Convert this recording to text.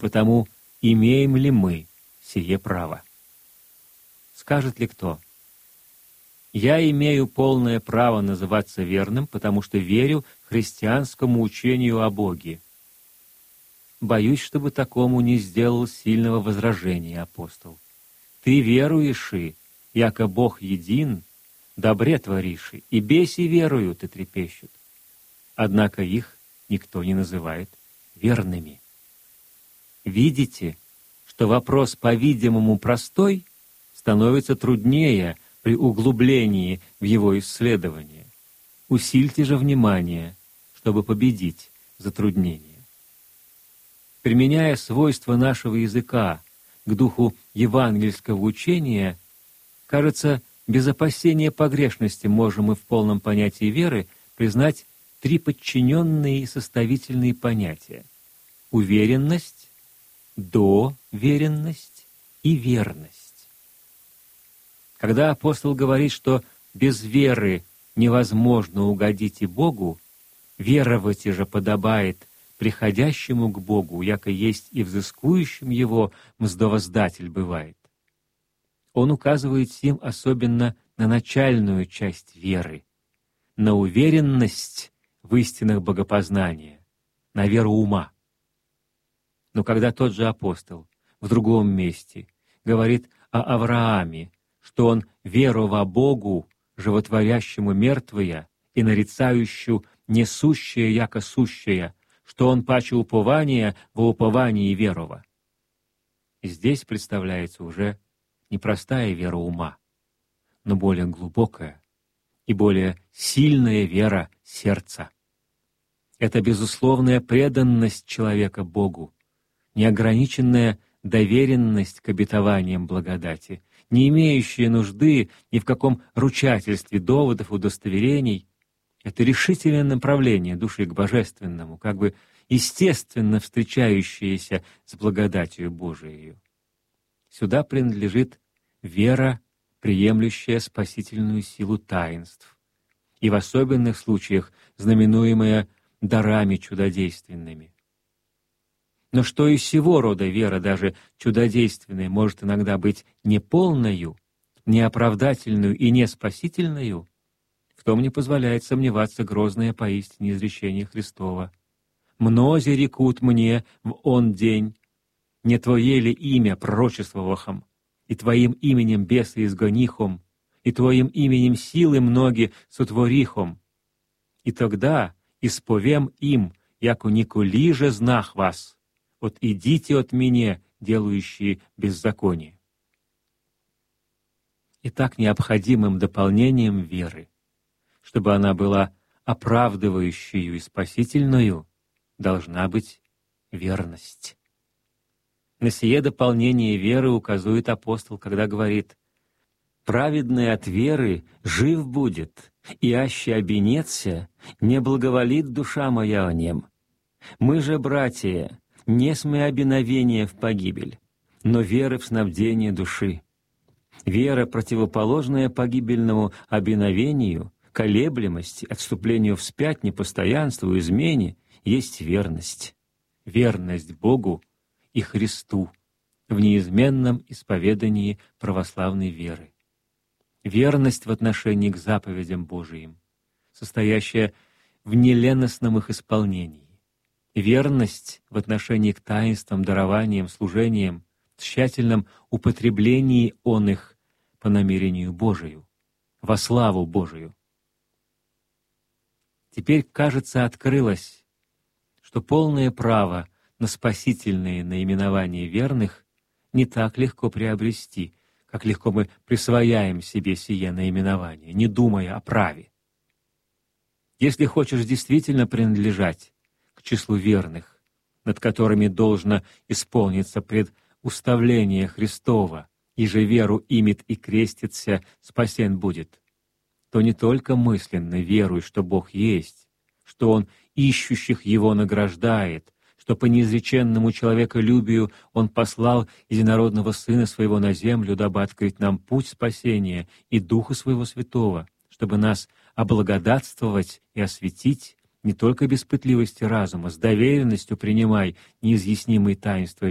потому имеем ли мы сие право? Скажет ли кто: «Я имею полное право называться верным, потому что верю христианскому учению о Боге». Боюсь, чтобы такому не сделал сильного возражения апостол. «Ты веруешь, яко Бог един, добре творишь, и беси веруют и трепещут». Однако их никто не называет верными. Видите, что вопрос, по-видимому, простой, становится труднее при углублении в его исследование. Усильте же внимание, чтобы победить затруднение. Применяя свойства нашего языка к духу евангельского учения, кажется, без опасения погрешности можем мы в полном понятии веры признать три подчиненные и составительные понятия: уверенность, доверенность и верность. Когда апостол говорит, что без веры невозможно угодить и Богу, веровать же подобает приходящему к Богу, яко есть и взыскующим Его мздовоздатель бывает, он указывает сим особенно на начальную часть веры, на уверенность в истинах богопознания, на веру ума. Но когда тот же апостол в другом месте говорит о Аврааме, что он веру во Богу, животворящему мертвые, и нарицающую несущее яко сущее, что он паче упования во уповании верова. Здесь представляется уже не простая вера ума, но более глубокая и более сильная вера сердца. Это безусловная преданность человека Богу, неограниченная доверенность к обетованиям благодати, не имеющая нужды ни в каком ручательстве доводов, удостоверений. Это решительное направление души к божественному, как бы естественно встречающееся с благодатью Божией. Сюда принадлежит вера, приемлющая спасительную силу таинств, и в особенных случаях знаменуемая дарами чудодейственными. Но что из сего рода вера, даже чудодейственная, может иногда быть неполною, неоправдательную и неспасительную, в том не позволяет сомневаться грозное поистине изречение Христова: «Мнози рекут мне в он день, не Твое ли имя пророчествовахом, и Твоим именем бесы изгонихом, и Твоим именем силы многие сотворихом. И тогда исповем им, яко николи же знах вас, от идите от меня, делающие беззаконие». Итак, необходимым дополнением веры, чтобы она была оправдывающую и спасительную, должна быть верность. На сие дополнение веры указывает апостол, когда говорит: «Праведный от веры жив будет, и аще обинется, не благоволит душа моя о нем. Мы же, братья, не сме обиновения в погибель, но веры в снабдение души. Вера, противоположная погибельному обиновению, колеблемости, отступлению вспять, непостоянству, измене, есть верность. Верность Богу и Христу в неизменном исповедании православной веры. Верность в отношении к заповедям Божиим, состоящая в неленностном их исполнении. Верность в отношении к таинствам, дарованиям, служениям, тщательном употреблении он их по намерению Божию, во славу Божию. Теперь, кажется, открылось, что полное право на спасительные наименования верных не так легко приобрести, как легко мы присвояем себе сие наименование, не думая о праве. Если хочешь действительно принадлежать к числу верных, над которыми должно исполниться предуставление Христова, и же веру имет и крестится, спасен будет, то не только мысленно веруй, что Бог есть, что Он ищущих Его награждает, что по неизреченному человеколюбию Он послал единородного Сына Своего на землю, дабы открыть нам путь спасения и Духа Своего Святого, чтобы нас облагодатствовать и осветить, не только без пытливости разума, с доверенностью принимай неизъяснимые таинства